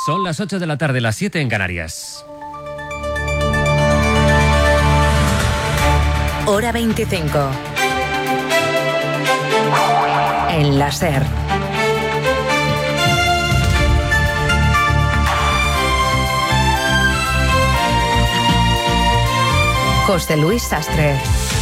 Son las 8 de la tarde, las 7 en Canarias. Hora 25. En la SER. José Luis Sastre.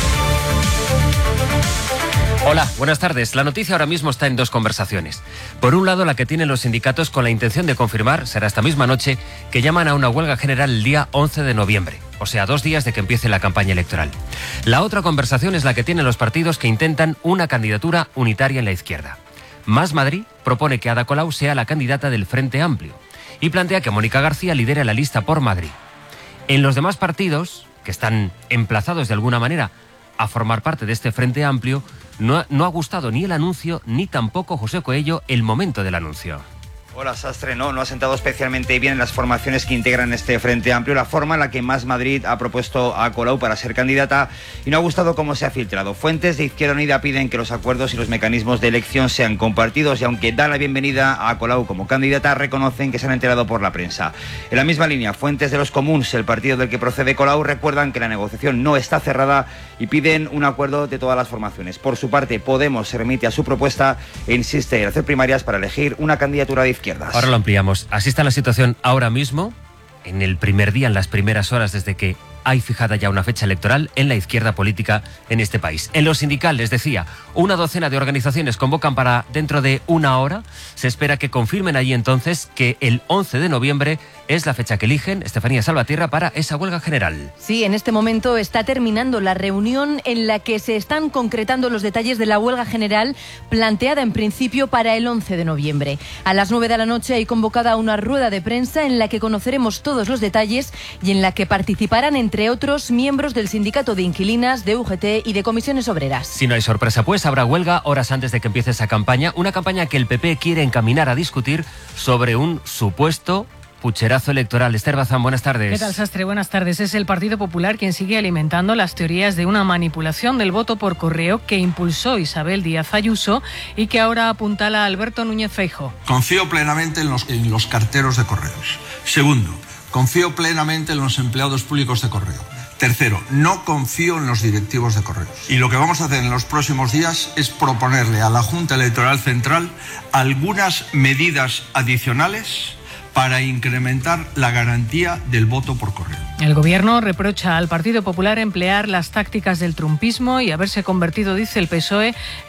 Hola, buenas tardes. La noticia ahora mismo está en dos conversaciones. Por un lado, la que tienen los sindicatos con la intención de confirmar, será esta misma noche, que llaman a una huelga general el día 11 de noviembre, o sea, 2 días de que empiece la campaña electoral. La otra conversación es la que tienen los partidos que intentan una candidatura unitaria en la izquierda. Más Madrid propone que Ada Colau sea la candidata del Frente Amplio y plantea que Mónica García lidere la lista por Madrid. En los demás partidos, que están emplazados de alguna manera a formar parte de este Frente Amplio, no ha gustado ni el anuncio, ni tampoco, José Coello, el momento del anuncio. Hola, Sastre. No ha sentado especialmente bien en las formaciones que integran este Frente Amplio la forma en la que Más Madrid ha propuesto a Colau para ser candidata y no ha gustado cómo se ha filtrado. Fuentes de Izquierda Unida piden que los acuerdos y los mecanismos de elección sean compartidos y aunque dan la bienvenida a Colau como candidata, reconocen que se han enterado por la prensa. En la misma línea, fuentes de los Comuns, el partido del que procede Colau, recuerdan que la negociación no está cerrada y piden un acuerdo de todas las formaciones. Por su parte, Podemos se remite a su propuesta e insiste en hacer primarias para elegir una candidatura de izquierdas. Ahora lo ampliamos. Así está la situación ahora mismo, en el primer día, en las primeras horas desde que hay fijada ya una fecha electoral en la izquierda política en este país. En lo sindical, les decía, una docena de organizaciones convocan para dentro de una hora. Se espera que confirmen allí entonces que el 11 de noviembre es la fecha que eligen, Estefanía Salvatierra, para esa huelga general. Sí, en este momento está terminando la reunión en la que se están concretando los detalles de la huelga general planteada en principio para el 11 de noviembre. A las 9 de la noche hay convocada una rueda de prensa en la que conoceremos todos los detalles y en la que participarán entre otros miembros del Sindicato de Inquilinas, de UGT y de Comisiones Obreras. Si no hay sorpresa, pues habrá huelga horas antes de que empiece esa campaña, una campaña que el PP quiere encaminar a discutir sobre un supuesto pucherazo electoral. Esther Bazán, buenas tardes. ¿Qué tal, Sastre? Buenas tardes. Es el Partido Popular quien sigue alimentando las teorías de una manipulación del voto por correo que impulsó Isabel Díaz Ayuso y que ahora apuntala a Alberto Núñez Feijóo. Confío plenamente en los carteros de correos. Segundo, confío plenamente en los empleados públicos de correo. Tercero, no confío en los directivos de correos. Y lo que vamos a hacer en los próximos días es proponerle a la Junta Electoral Central algunas medidas adicionales para incrementar la garantía del voto por correo. El Gobierno reprocha al Partido Popular emplear las tácticas del trumpismo y haberse convertido, dice el PSOE,